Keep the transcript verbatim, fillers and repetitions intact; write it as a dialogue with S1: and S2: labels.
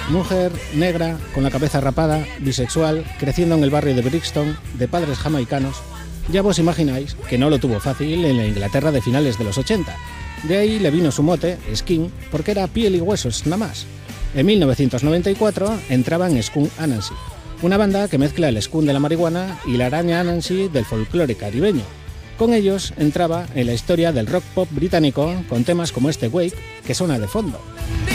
S1: Mujer, negra, con la cabeza rapada, bisexual, creciendo en el barrio de Brixton, de padres jamaicanos. Ya vos imagináis que no lo tuvo fácil en la Inglaterra de finales de los ochenta. De ahí le vino su mote, Skin, porque era piel y huesos nada más. En mil novecientos noventa y cuatro entraba en Skunk Anansi, una banda que mezcla el skunk de la marihuana y la araña Anansi del folclore caribeño. Con ellos entraba en la historia del rock pop británico con temas como este Wake, que suena de fondo.